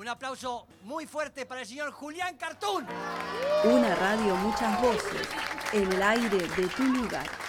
Un aplauso muy fuerte para el señor Julián Cartoon. Una radio, muchas voces, en el aire de tu lugar.